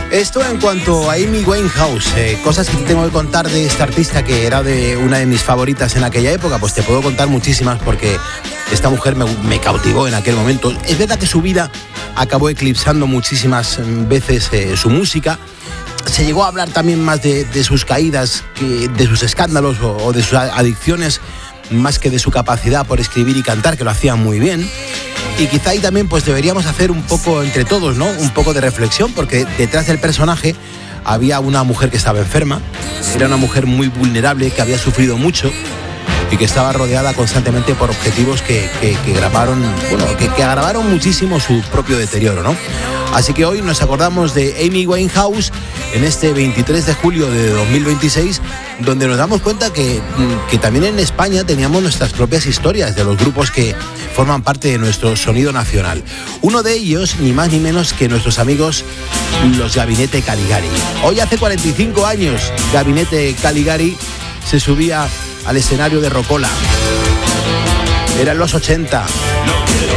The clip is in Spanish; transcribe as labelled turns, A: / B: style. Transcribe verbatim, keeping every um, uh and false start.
A: Esto en cuanto a Amy Winehouse, eh, cosas que te tengo que contar de esta artista que era de una de mis favoritas en aquella época, pues te puedo contar muchísimas porque esta mujer me, me cautivó en aquel momento. Es verdad que su vida acabó eclipsando muchísimas veces eh, su música. Se llegó a hablar también más de, de sus caídas, que de sus escándalos o, o de sus adicciones, más que de su capacidad por escribir y cantar, que lo hacía muy bien. Y quizá ahí también pues deberíamos hacer un poco entre todos, ¿no? Un poco de reflexión, porque detrás del personaje había una mujer que estaba enferma, era una mujer muy vulnerable, que había sufrido mucho y que estaba rodeada constantemente por objetivos que, que, que grabaron, bueno, que, que agravaron muchísimo su propio deterioro, ¿no? Así que hoy nos acordamos de Amy Winehouse en este veintitrés de julio de dos mil veintiséis, donde nos damos cuenta que, que también en España teníamos nuestras propias historias de los grupos que forman parte de nuestro sonido nacional. Uno de ellos, ni más ni menos que nuestros amigos los Gabinete Caligari. Hoy hace cuarenta y cinco años, Gabinete Caligari se subía al escenario de Rocola. Eran los ochenta.
B: No quiero